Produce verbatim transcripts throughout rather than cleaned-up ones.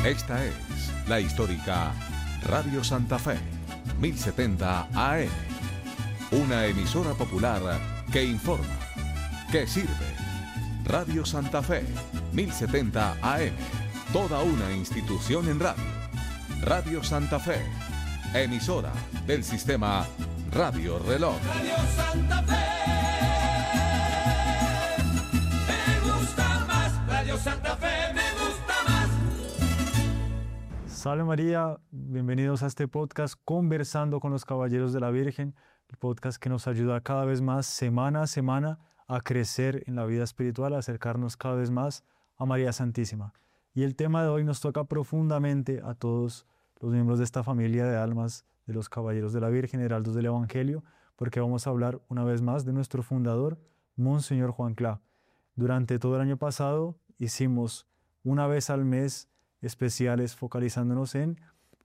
Esta es la histórica Radio Santa Fe, mil setenta A M. Una emisora popular que informa, que sirve. Radio Santa Fe, mil setenta A M. Toda una institución en radio. Radio Santa Fe, emisora del sistema Radio Reloj. Radio Santa Fe, me gusta más. Radio Santa Fe, me gusta más. Salve María, bienvenidos a este podcast Conversando con los Caballeros de la Virgen, el podcast que nos ayuda cada vez más, semana a semana, a crecer en la vida espiritual, a acercarnos cada vez más a María Santísima. Y el tema de hoy nos toca profundamente a todos los miembros de esta familia de almas de los Caballeros de la Virgen, Heraldos del Evangelio, porque vamos a hablar una vez más de nuestro fundador, Monseñor Juan Clá. Durante todo el año pasado hicimos una vez al mes especiales focalizándonos en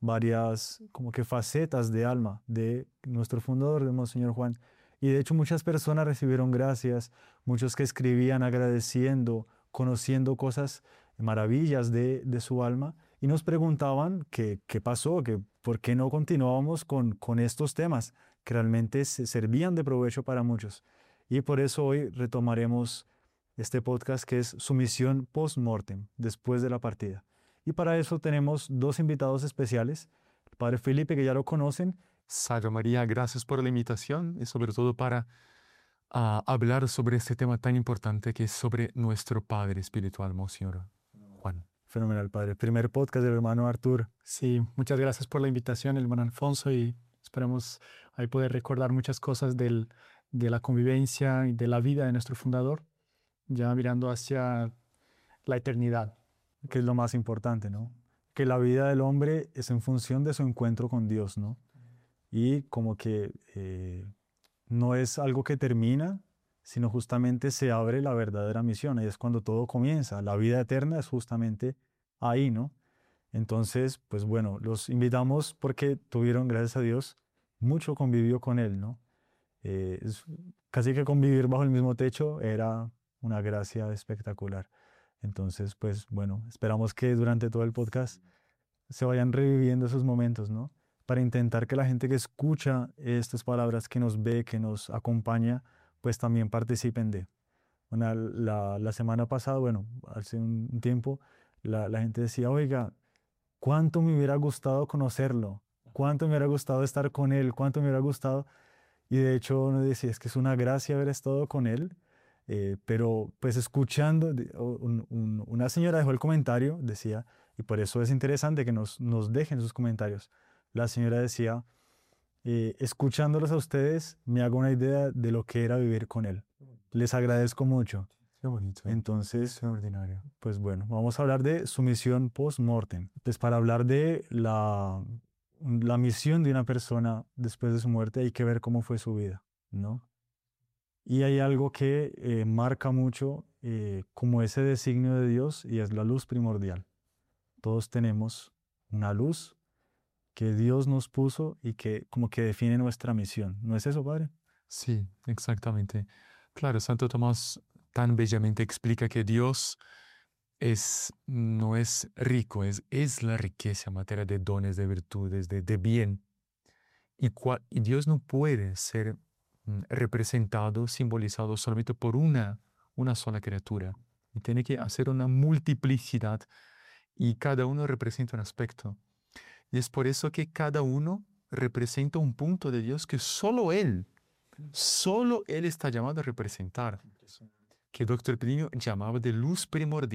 varias como que facetas de alma de nuestro fundador, de Monseñor Juan. Y de hecho muchas personas recibieron gracias, muchos que escribían agradeciendo, conociendo cosas, maravillas de, de su alma, y nos preguntaban qué, qué pasó, que por qué no continuábamos con, con estos temas que realmente se servían de provecho para muchos. Y por eso hoy retomaremos este podcast que es Sumisión Post-Mortem, después de la partida. Y para eso tenemos dos invitados especiales, el Padre Felipe, que ya lo conocen. Salve María, gracias por la invitación y sobre todo para uh, hablar sobre este tema tan importante que es sobre nuestro Padre espiritual, Monseñor Juan. Fenomenal, Padre. Primer podcast del hermano Artur. Sí, muchas gracias por la invitación, hermano Alfonso, y esperamos ahí poder recordar muchas cosas del, de la convivencia y de la vida de nuestro fundador, ya mirando hacia la eternidad. Que es lo más importante, ¿no? Que la vida del hombre es en función de su encuentro con Dios, ¿no? Y como que eh, no es algo que termina, sino justamente se abre la verdadera misión. Ahí es cuando todo comienza. La vida eterna es justamente ahí, ¿no? Entonces, pues bueno, los invitamos porque tuvieron, gracias a Dios, mucho convivio con él, ¿no? Eh, es, casi que convivir bajo el mismo techo era una gracia espectacular. Entonces, pues bueno, esperamos que durante todo el podcast se vayan reviviendo esos momentos, ¿no? Para intentar que la gente que escucha estas palabras, que nos ve, que nos acompaña, pues también participen de. Bueno, la, la semana pasada, bueno, hace un tiempo, la, la gente decía, oiga, ¿cuánto me hubiera gustado conocerlo? ¿Cuánto me hubiera gustado estar con él? ¿Cuánto me hubiera gustado? Y de hecho uno decía, es que es una gracia haber estado con él. Eh, pero pues escuchando, un, un, una señora dejó el comentario, decía, y por eso es interesante que nos, nos dejen sus comentarios. La señora decía, eh, escuchándolos a ustedes me hago una idea de lo que era vivir con él. Les agradezco mucho. Qué bonito. Entonces, extraordinario. Pues bueno, vamos a hablar de sumisión post-mortem. Pues para hablar de la, la misión de una persona después de su muerte hay que ver cómo fue su vida, ¿no? Y hay algo que eh, marca mucho eh, como ese designio de Dios, y es la luz primordial. Todos tenemos una luz que Dios nos puso y que como que define nuestra misión. ¿No es eso, Padre? Sí, exactamente. Claro, Santo Tomás tan bellamente explica que Dios es, no es rico, es, es la riqueza en materia de dones, de virtudes, de, de bien. Y, cual, y Dios no puede ser representado, simbolizado solamente por una, una sola criatura. Y tiene que hacer una multiplicidad y cada uno representa un aspecto. Y es por eso que cada uno representa un punto de Dios que solo Él, solo Él está llamado a representar. Que doctor Plinio llamaba de luz primordial.